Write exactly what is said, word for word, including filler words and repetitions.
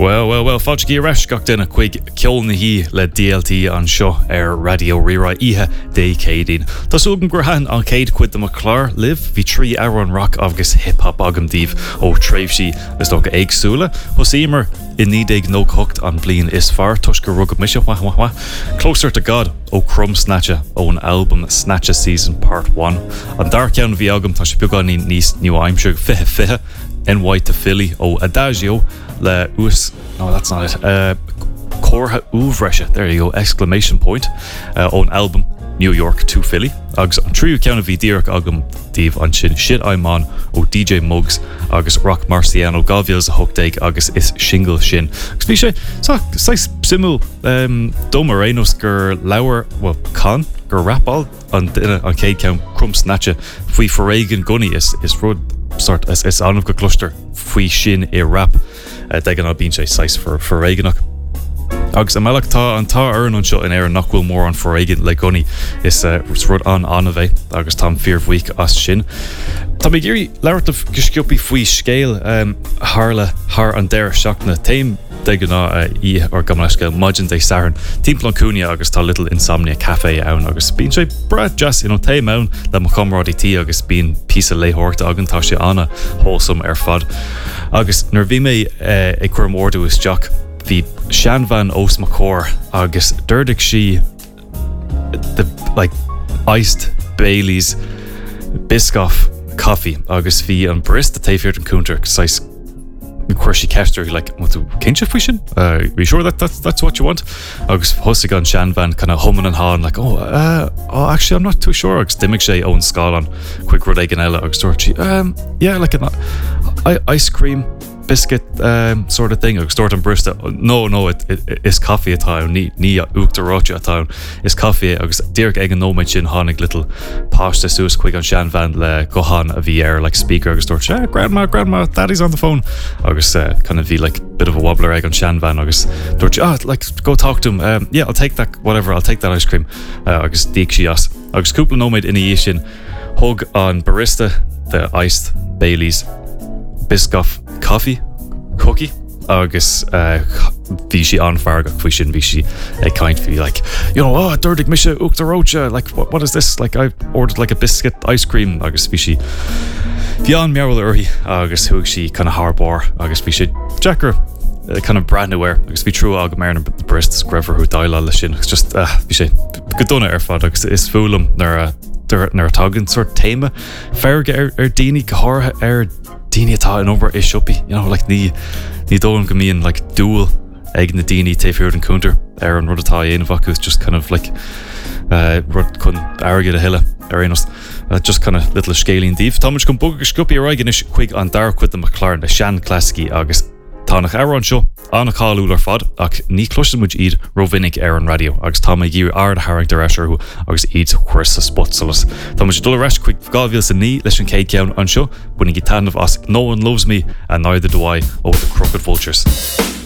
Well, well, well, fáilte í reis gach duine chuig ceol na hí le D L T an seo ar radio rira ihe dé cédín. Tásúgam gur hain an céad cuid am a chlár liv hí trí Aaron rock agus hip-hop agam díobh ó tréimhsí is dó go éagsúla. Thus ímar in nídéag nó cocht an blian is far tus go rugad mise wah wah wah. Closer to God ó Crumb Snatcha ó an album Snatcha Season Part one. An dar ceann bhí agam tá sé beagán ní níos New Hampshire fihe fihe N Y to Philly ó Adagio le ús no that's not it uh Corha Uvresha, there you go, exclamation point uh, on album New York to Philly agus an tríú ceanna bhí díreach agam díobh an sin Shit I'm On ó D J Muggs agus Rock Marciano Gaviels a hogdeig agus is shingle sin agus bhí sé sais simú um, dom arénos gur leabhar well can gur rapáil an duine an céad ceann Crumb Snatcha faoi forréigen gunnaí is, is rud sort is, is anmh go cluster faoi sin i rap uh, de gan á bíonn sé sais for forréigenach agus am meach tá an tá ar an seo in air nachhfuil mór an forréigen le gunnaí is uh, rud an an a bheith agus tá fearmhuiic as sin. Tá mé géirí leirtah go sciúpaí faoi scéal um, hála thar an deir seachna taim de gan ná í ar gamleisce Mudgeon Day Saran Timplan Cúnia agus tá Little Insomnia Cafe ann agus bíonn sé brad jazz in an taim ann le mo comrádí tí agus bíonn písa léthirta agan tá sé anna wholesome ar fad agus nar bhí mé uh, ag chuir mórú is Jack hí Sean Van Os Macor agus d'irdigh si the like iced Baileys Biscoff coffee agus bhí an barista taifhirt an cúntar sais chuir si ceistir like what cinse faoi sin uh, are you sure that that's, that's what you want agus hosig an Sean Van kind of humming and hawing like oh uh, oh actually I'm not too sure agus dimig sé ón scálan quick rud ag an eile agus dúirt si um yeah like an uh, ice cream biscuit um, sort of thing agus dúirt an barista no no it, it, it's coffee atá ní ní uachtaráte atá is coffee agus díreach ag an nóid sin hánig little pasta suas chuig an Sean Van le gohan a bhí ar like speaker agus dúirt eh, grandma grandma daddy's on the phone agus uh, kind of bhí like bit of a wobbler ag an Sean Van agus dúirt ah like go talk to him um, yeah I'll take that whatever I'll take that ice cream uh, agus díag si as agus cúpla nóid ina dhé sin thug an barista the iced Baileys Biscoff coffee cookie agus bhí uh, si an farga faoi sin bhí si ag kind of like you know oh d'irdigh mise uachtaráte like what, what is this like I ordered like a biscuit ice cream agus bhí si bhí an meabhall uirthi agus thug si kind of harbor agus bhí si Jackar uh, kind of brand new air agus bhí trú agam mar na baristas greibhar chu daile le sin it's just uh, bhí sé go donna ar fad agus is fúlam nar a nar tagan sort téime ferge ar, ar daoine go háirithe ar daoine atá an obair is siúpi you know like ní ní dólam go mííon like dúil ag na daoine taobhúir an cúntar ar an rud atá dhéanamh acu just kind of like uh, rud chun airgid a hiile ar aonas uh, just kind of little scalín díobh Tá muid chun bug go sciúpi ar aigen is chuig an dar chuid am a chláir na Sean Classici agus tánach ar an seo anna cáúil ar fad ach ní cloiste muid iad rovinnig ar an radio agus tá mé gíú ard haing de reisirú agus iad chuir sa spot solas. Tá muid dul reis chuig gáhíil sa ní leis an céad ceann an seo bunig í tanmh as No One Loves Me and Neither Do I ó The Crooked Vultures.